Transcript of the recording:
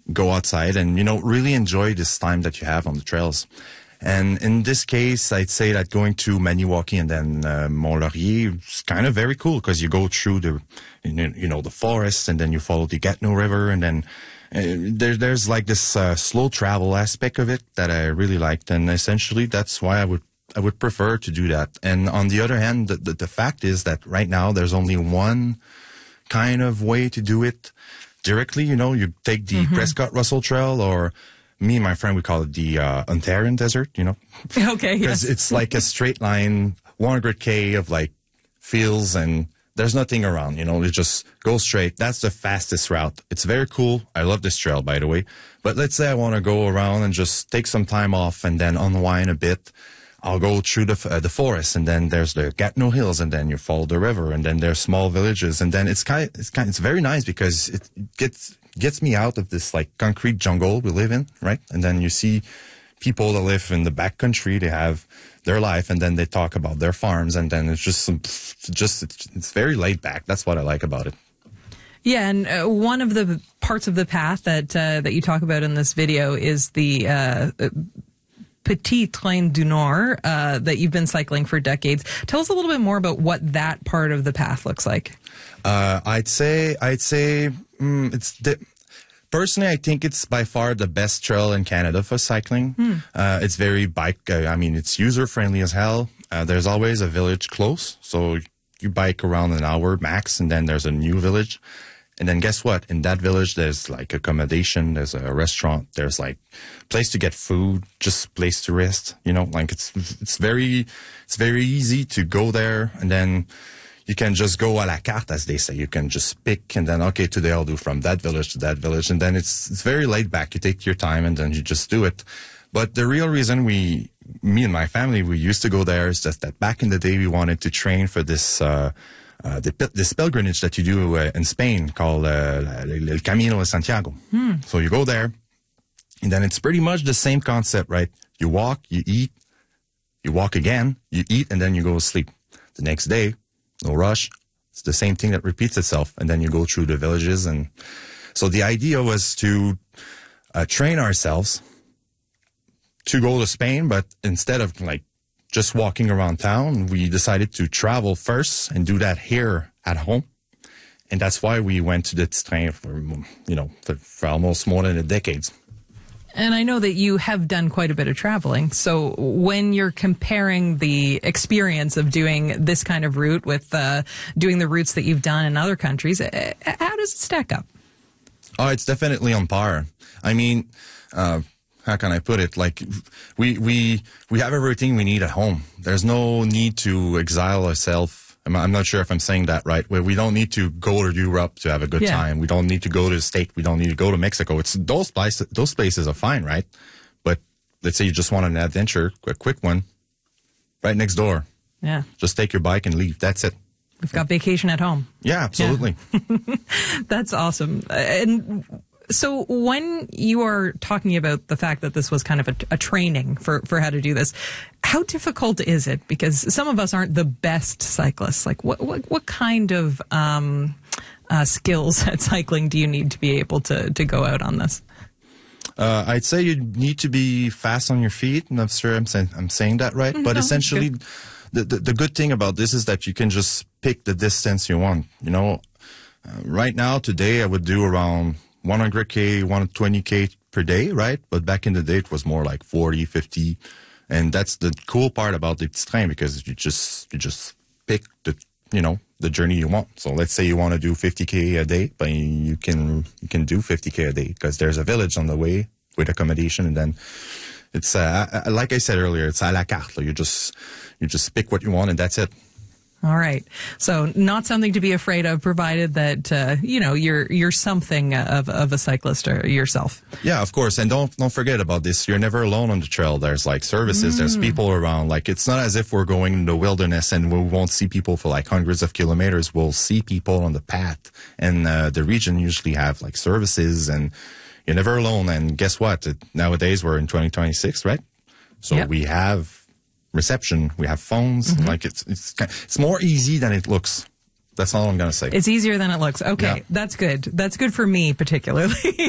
go outside and, really enjoy this time that you have on the trails. And in this case, I'd say that going to Maniwaki and then Mont-Laurier is kind of very cool because you go through the forest and then you follow the Gatineau River and then there's like this slow travel aspect of it that I really liked. And essentially, that's why I would prefer to do that. And on the other hand, the fact is that right now there's only one kind of way to do it directly. You take the Prescott-Russell Trail, or me and my friend, we call it the Ontarian Desert, Okay, yes. Because it's like a straight line, 100K of like fields and there's nothing around, you just go straight. That's the fastest route. It's very cool. I love this trail, by the way. But let's say I want to go around and just take some time off and then unwind a bit. I'll go through the forest, and then there's the Gatineau Hills, and then you follow the river, and then there's small villages, and then it's very nice because it gets me out of this like concrete jungle we live in, right? And then you see people that live in the backcountry, they have their life, and then they talk about their farms, and then it's very laid back. That's what I like about it. Yeah, and one of the parts of the path that you talk about in this video is the Petit Train du Nord that you've been cycling for decades. Tell us a little bit more about what that part of the path looks like. I'd say personally, I think it's by far the best trail in Canada for cycling. It's very it's user friendly as hell. There's always a village close, so you bike around an hour max, and then there's a new village. And then guess what? In that village, there's like accommodation, there's a restaurant, there's like place to get food, just place to rest. Like it's very easy to go there, and then you can just go à la carte, as they say. You can just pick, and then okay, today I'll do from that village to that village, and then it's very laid back. You take your time, and then you just do it. But the real reason me and my family, we used to go there is just that back in the day we wanted to train for this. This pilgrimage that you do in Spain called El Camino de Santiago. So you go there, and then it's pretty much the same concept, right? You walk, you eat, you walk again, you eat, and then you go to sleep. The next day, no rush. It's the same thing that repeats itself, and then you go through the villages. And so the idea was to train ourselves to go to Spain, but instead of like just walking around town, we decided to travel first and do that here at home. And that's why we went to this train for almost more than a decade. And I know that you have done quite a bit of traveling. So when you're comparing the experience of doing this kind of route with doing the routes that you've done in other countries, how does it stack up? Oh, it's definitely on par. I mean, how can I put it? Like we have everything we need at home. There's no need to exile ourselves. I'm not sure if I'm saying that right. We don't need to go to Europe to have a good time. We don't need to go to the States. We don't need to go to Mexico. It's those places are fine, right? But let's say you just want an adventure, a quick one, right next door. Yeah. Just take your bike and leave. That's it. We've got vacation at home. Yeah, absolutely. Yeah. That's awesome. And so when you are talking about the fact that this was kind of a training for how to do this, how difficult is it? Because some of us aren't the best cyclists. Like what kind of skills at cycling do you need to be able to go out on this? I'd say you need to be fast on your feet. I'm not sure I'm saying that right. But essentially, the good thing about this is that you can just pick the distance you want. Right now, today, I would do around 100K, 120K per day, right? But back in the day, it was more like 40, 50. And that's the cool part about the Petit Train, because you just pick the journey you want. So let's say you want to do 50K a day, but you can do 50K a day because there's a village on the way with accommodation. And then it's, like I said earlier, it's à la carte. You just pick what you want and that's it. All right. So not something to be afraid of, provided that, you're something of a cyclist yourself. Yeah, of course. And don't forget about this. You're never alone on the trail. There's like services. There's people around. Like, it's not as if we're going in the wilderness and we won't see people for like hundreds of kilometers. We'll see people on the path, and the region usually have like services, and you're never alone. And guess what? Nowadays we're in 2026, right? So we have reception, we have phones. Like it's more easy than it looks. That's all I'm going to say. It's easier than it looks. Okay, yeah. That's good. That's good for me particularly.